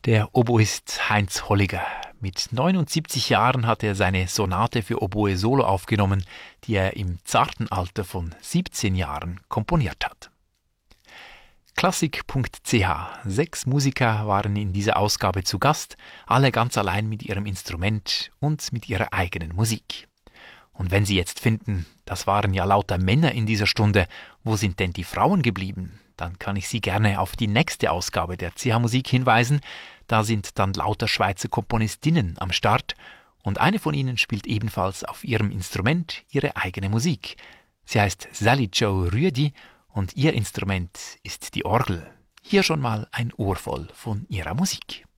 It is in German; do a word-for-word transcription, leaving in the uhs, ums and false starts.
Der Oboist Heinz Holliger. Mit neunundsiebzig Jahren hat er seine Sonate für Oboe Solo aufgenommen, die er im zarten Alter von siebzehn Jahren komponiert hat. Klassik punkt c h. Sechs Musiker waren in dieser Ausgabe zu Gast, alle ganz allein mit ihrem Instrument und mit ihrer eigenen Musik. Und wenn Sie jetzt finden, das waren ja lauter Männer in dieser Stunde, wo sind denn die Frauen geblieben? Dann kann ich Sie gerne auf die nächste Ausgabe der C H Musik hinweisen. Da sind dann lauter Schweizer Komponistinnen am Start und eine von ihnen spielt ebenfalls auf ihrem Instrument ihre eigene Musik. Sie heißt Sally Jo Rüedi und ihr Instrument ist die Orgel. Hier schon mal ein Ohr voll von ihrer Musik.